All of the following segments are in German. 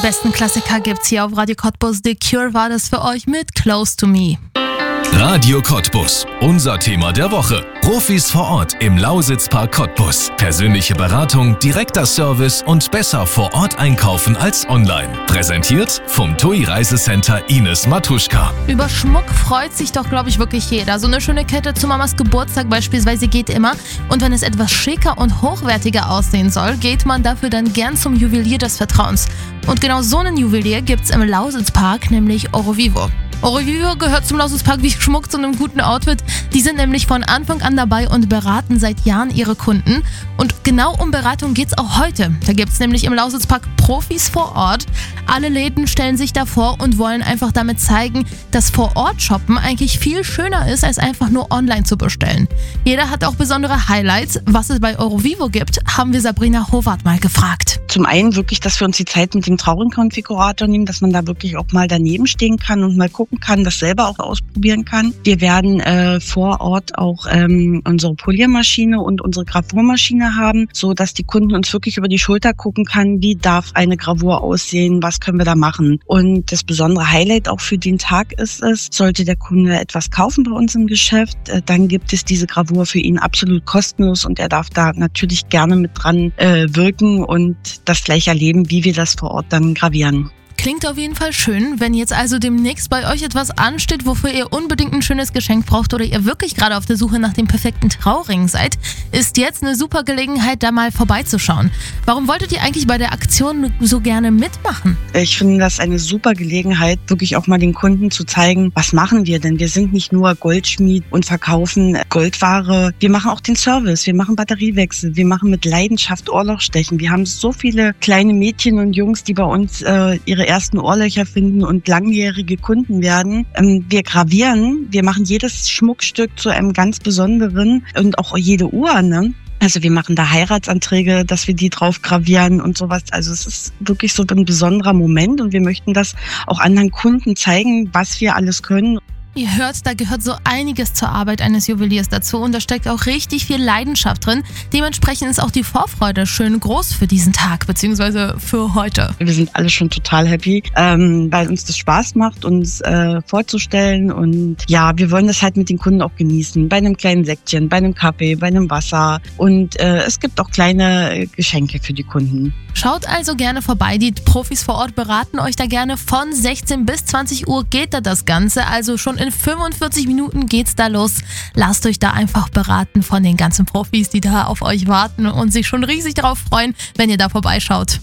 besten Klassiker gibt's hier auf Radio Cottbus. The Cure war das für euch mit Close to Me. Radio Cottbus. Unser Thema der Woche. Profis vor Ort im Lausitzpark Cottbus. Persönliche Beratung, direkter Service und besser vor Ort einkaufen als online. Präsentiert vom TUI Reisecenter Ines Matuschka. Über Schmuck freut sich doch, glaube ich, wirklich jeder. So eine schöne Kette zu Mamas Geburtstag beispielsweise geht immer. Und wenn es etwas schicker und hochwertiger aussehen soll, geht man dafür dann gern zum Juwelier des Vertrauens. Und genau so einen Juwelier gibt's im Lausitzpark, nämlich Orovivo. Orovivo gehört zum Lausitzpark wie Schmuck zu einem guten Outfit. Die sind nämlich von Anfang an dabei und beraten seit Jahren ihre Kunden. Und genau um Beratung geht's auch heute. Da gibt's nämlich im Lausitzpark Profis vor Ort. Alle Läden stellen sich davor und wollen einfach damit zeigen, dass vor Ort shoppen eigentlich viel schöner ist, als einfach nur online zu bestellen. Jeder hat auch besondere Highlights. Was es bei Orovivo gibt, haben wir Sabrina Howard mal gefragt. Zum einen wirklich, dass wir uns die Zeit mit dem Trauringkonfigurator nehmen, dass man da wirklich auch mal daneben stehen kann und mal gucken kann, das selber auch ausprobieren kann. Wir werden vor Ort auch unsere Poliermaschine und unsere Gravurmaschine haben, so dass die Kunden uns wirklich über die Schulter gucken kann, wie darf eine Gravur aussehen, was können wir da machen. Und das besondere Highlight auch für den Tag ist es, sollte der Kunde etwas kaufen bei uns im Geschäft, dann gibt es diese Gravur für ihn absolut kostenlos und er darf da natürlich gerne mit dran wirken und das gleich erleben, wie wir das vor Ort dann gravieren. Klingt auf jeden Fall schön. Wenn jetzt also demnächst bei euch etwas ansteht, wofür ihr unbedingt ein schönes Geschenk braucht oder ihr wirklich gerade auf der Suche nach dem perfekten Trauring seid, ist jetzt eine super Gelegenheit, da mal vorbeizuschauen. Warum wolltet ihr eigentlich bei der Aktion so gerne mitmachen? Ich finde das eine super Gelegenheit, wirklich auch mal den Kunden zu zeigen, was machen wir denn? Wir sind nicht nur Goldschmied und verkaufen Goldware. Wir machen auch den Service, wir machen Batteriewechsel, wir machen mit Leidenschaft Ohrlochstechen. Wir haben so viele kleine Mädchen und Jungs, die bei uns ihre ersten Ohrlöcher finden und langjährige Kunden werden. Wir gravieren, wir machen jedes Schmuckstück zu einem ganz besonderen und auch jede Uhr, ne? Also wir machen da Heiratsanträge, dass wir die drauf gravieren und sowas. Also es ist wirklich so ein besonderer Moment und wir möchten das auch anderen Kunden zeigen, was wir alles können. Ihr hört, da gehört so einiges zur Arbeit eines Juweliers dazu und da steckt auch richtig viel Leidenschaft drin. Dementsprechend ist auch die Vorfreude schön groß für diesen Tag, beziehungsweise für heute. Wir sind alle schon total happy, weil uns das Spaß macht, uns vorzustellen und ja, wir wollen das halt mit den Kunden auch genießen. Bei einem kleinen Säckchen, bei einem Kaffee, bei einem Wasser und es gibt auch kleine Geschenke für die Kunden. Schaut also gerne vorbei, die Profis vor Ort beraten euch da gerne. Von 16 bis 20 Uhr geht da das Ganze, also schon in 45 Minuten geht's da los. Lasst euch da einfach beraten von den ganzen Profis, die da auf euch warten und sich schon riesig darauf freuen, wenn ihr da vorbeischaut.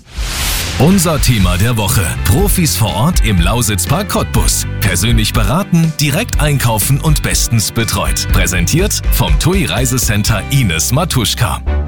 Unser Thema der Woche. Profis vor Ort im Lausitzpark Cottbus. Persönlich beraten, direkt einkaufen und bestens betreut. Präsentiert vom TUI Reisecenter Ines Matuschka.